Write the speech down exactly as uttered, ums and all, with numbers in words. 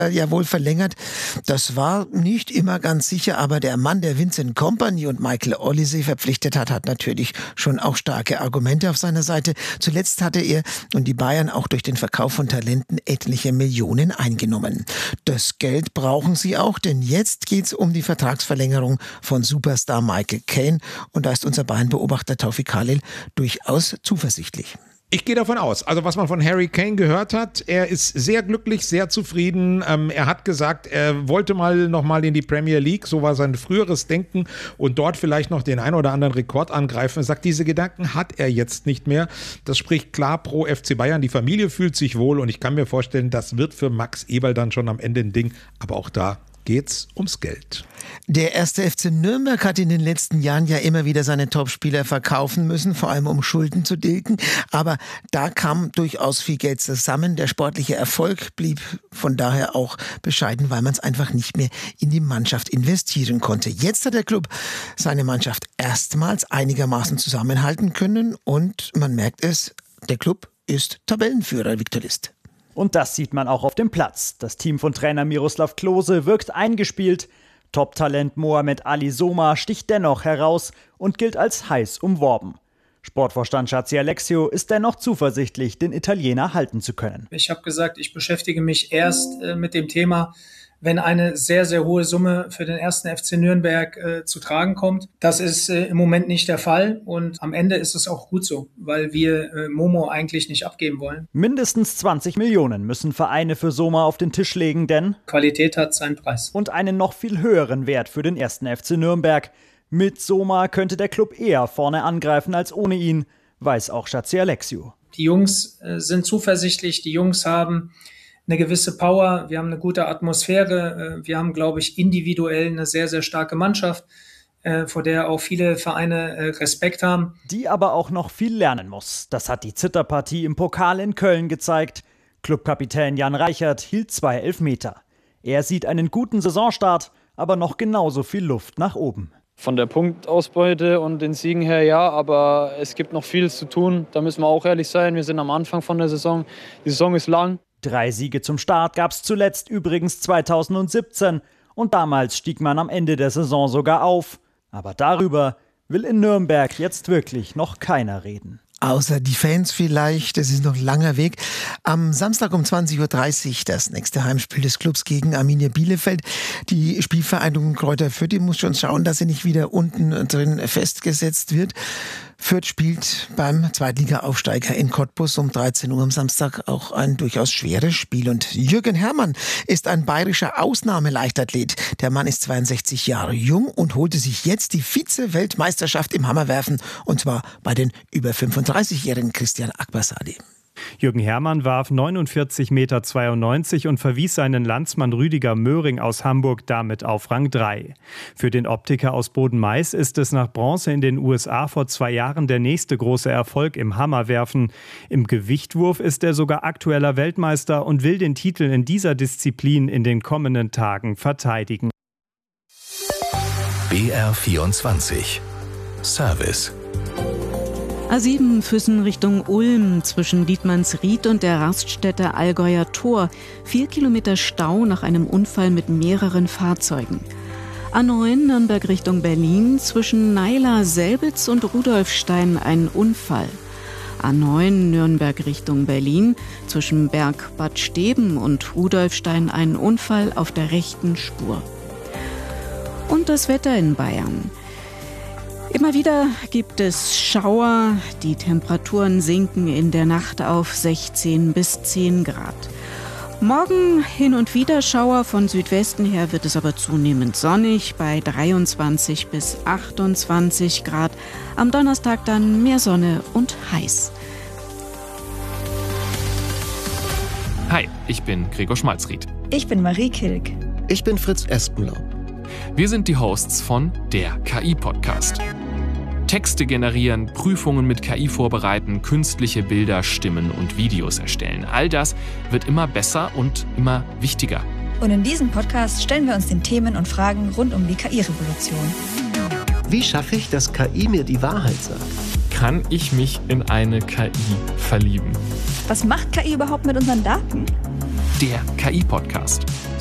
ja wohl verlängert. Das war nicht immer ganz sicher, aber der Mann, der Vincent Kompany und Michael Olise verpflichtet hat, hat natürlich schon auch starke Argumente auf seiner Seite. Zuletzt hatte er und die Bayern auch durch den Verkauf von Talenten etliche Millionen eingenommen. Das Geld brauchen sie auch, denn jetzt geht's um die Vertragsverlängerung von Superstar Michael Caine und da ist unser Bayern-Beobachter Taufik Khalil durchaus zuversichtlich. Ich gehe davon aus, also was man von Harry Kane gehört hat, er ist sehr glücklich, sehr zufrieden. Ähm, er hat gesagt, er wollte mal noch mal in die Premier League, so war sein früheres Denken und dort vielleicht noch den ein oder anderen Rekord angreifen. Er sagt, diese Gedanken hat er jetzt nicht mehr. Das spricht klar pro F C Bayern. Die Familie fühlt sich wohl und ich kann mir vorstellen, das wird für Max Eberl dann schon am Ende ein Ding. Aber auch da geht's ums Geld. Der erste F C Nürnberg hat in den letzten Jahren ja immer wieder seine Topspieler verkaufen müssen, vor allem um Schulden zu tilgen. Aber da kam durchaus viel Geld zusammen. Der sportliche Erfolg blieb von daher auch bescheiden, weil man es einfach nicht mehr in die Mannschaft investieren konnte. Jetzt hat der Club seine Mannschaft erstmals einigermaßen zusammenhalten können und man merkt es, der Club ist Tabellenführer, Viktor List. Und das sieht man auch auf dem Platz. Das Team von Trainer Miroslav Klose wirkt eingespielt. Top-Talent Mohamed Ali Soma sticht dennoch heraus und gilt als heiß umworben. Sportvorstand Schatzi Alexio ist dennoch zuversichtlich, den Italiener halten zu können. Ich habe gesagt, ich beschäftige mich erst äh, mit dem Thema, wenn eine sehr, sehr hohe Summe für den ersten F C Nürnberg äh, zu tragen kommt. Das ist äh, im Moment nicht der Fall und am Ende ist es auch gut so, weil wir äh, Momo eigentlich nicht abgeben wollen. Mindestens zwanzig Millionen müssen Vereine für Soma auf den Tisch legen, denn Qualität hat seinen Preis. Und einen noch viel höheren Wert für den ersten F C Nürnberg. Mit Soma könnte der Club eher vorne angreifen als ohne ihn, weiß auch Schatzi Alexio. Die Jungs äh, sind zuversichtlich, die Jungs haben eine gewisse Power, wir haben eine gute Atmosphäre, wir haben, glaube ich, individuell eine sehr, sehr starke Mannschaft, vor der auch viele Vereine Respekt haben. Die aber auch noch viel lernen muss. Das hat die Zitterpartie im Pokal in Köln gezeigt. Clubkapitän Jan Reichert hielt zwei Elfmeter. Er sieht einen guten Saisonstart, aber noch genauso viel Luft nach oben. Von der Punktausbeute und den Siegen her ja, aber es gibt noch viel zu tun. Da müssen wir auch ehrlich sein, wir sind am Anfang von der Saison. Die Saison ist lang. Drei Siege zum Start gab es zuletzt übrigens zweitausendsiebzehn und damals stieg man am Ende der Saison sogar auf. Aber darüber will in Nürnberg jetzt wirklich noch keiner reden. Außer die Fans vielleicht, es ist noch ein langer Weg. Am Samstag um zwanzig Uhr dreißig das nächste Heimspiel des Clubs gegen Arminia Bielefeld. Die Spielvereinigung Kräuter Fürth muss schon schauen, dass sie nicht wieder unten drin festgesetzt wird. Fürth spielt beim Zweitliga-Aufsteiger in Cottbus um dreizehn Uhr am Samstag auch ein durchaus schweres Spiel. Und Jürgen Herrmann ist ein bayerischer Ausnahmeleichtathlet. Der Mann ist zweiundsechzig Jahre jung und holte sich jetzt die Vize-Weltmeisterschaft im Hammerwerfen. Und zwar bei den über fünfunddreißigjährigen Christian Akbarsadi. Jürgen Herrmann warf neunundvierzig Komma zweiundneunzig Meter und verwies seinen Landsmann Rüdiger Möhring aus Hamburg damit auf Rang drei. Für den Optiker aus Boden-Mais ist es nach Bronze in den U S A vor zwei Jahren der nächste große Erfolg im Hammerwerfen. Im Gewichtwurf ist er sogar aktueller Weltmeister und will den Titel in dieser Disziplin in den kommenden Tagen verteidigen. B R vierundzwanzig Service. A sieben Füssen Richtung Ulm zwischen Dietmannsried und der Raststätte Allgäuer Tor. Vier Kilometer Stau nach einem Unfall mit mehreren Fahrzeugen. A neun Nürnberg Richtung Berlin zwischen Naila Selbitz und Rudolfstein ein Unfall. A neun Nürnberg Richtung Berlin zwischen Berg Bad Steben und Rudolfstein ein Unfall auf der rechten Spur. Und das Wetter in Bayern. Immer wieder gibt es Schauer, die Temperaturen sinken in der Nacht auf sechzehn bis zehn Grad. Morgen hin und wieder Schauer, von Südwesten her wird es aber zunehmend sonnig bei dreiundzwanzig bis achtundzwanzig Grad. Am Donnerstag dann mehr Sonne und heiß. Hi, ich bin Gregor Schmalzried. Ich bin Marie Kilk. Ich bin Fritz Espenlaub. Wir sind die Hosts von der K I-Podcast. Texte generieren, Prüfungen mit K I vorbereiten, künstliche Bilder, Stimmen und Videos erstellen. All das wird immer besser und immer wichtiger. Und in diesem Podcast stellen wir uns den Themen und Fragen rund um die K I-Revolution. Wie schaffe ich, dass K I mir die Wahrheit sagt? Kann ich mich in eine K I verlieben? Was macht K I überhaupt mit unseren Daten? der K I-Podcast.